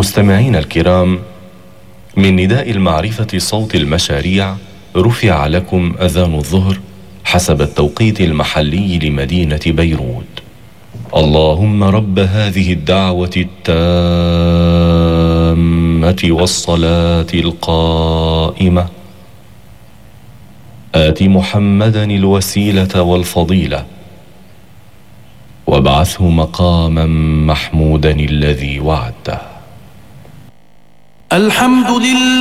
مستمعين الكرام، من نداء المعرفة صوت المشاريع رفع لكم أذان الظهر حسب التوقيت المحلي لمدينة بيروت. اللهم رب هذه الدعوة التامة والصلاة القائمة آت محمدا الوسيلة والفضيلة وابعثه مقاما محمودا الذي وعدته. الحمد لله.